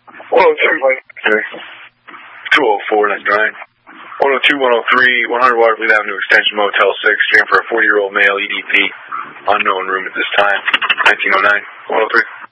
204, that's Brian. 102, 103, 100 Waterville Avenue, Extension Motel 6, jammed for a 40-year-old male, EDP, unknown room at this time, 1909, 103.